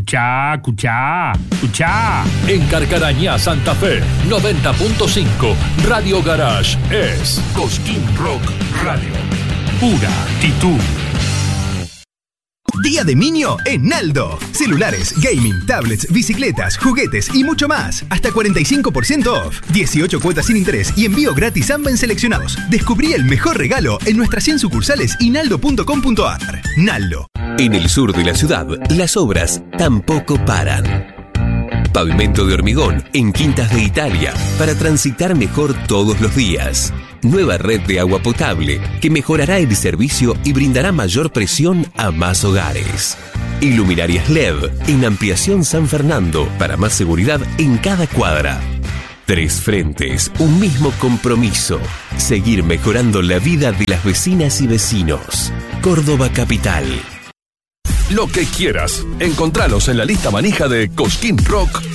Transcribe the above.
Escuchá. En Carcarañá, Santa Fe, 90.5, Radio Garage es Cosquín Rock Radio. Pura actitud. Día de Minio en Naldo. Celulares, gaming, tablets, bicicletas, juguetes y mucho más. Hasta 45% off. 18 cuotas sin interés y envío gratis a en seleccionados. Descubrí el mejor regalo en nuestras 100 sucursales y naldo.com.ar. Naldo. En el sur de la ciudad, las obras tampoco paran. Pavimento de hormigón en Quintas de Italia para transitar mejor todos los días. Nueva red de agua potable que mejorará el servicio y brindará mayor presión a más hogares. Iluminarias LED en Ampliación San Fernando para más seguridad en cada cuadra. 3 frentes, un mismo compromiso. Seguir mejorando la vida de las vecinas y vecinos. Córdoba Capital. Lo que quieras, encontralos en la lista manija de Cosquín Rock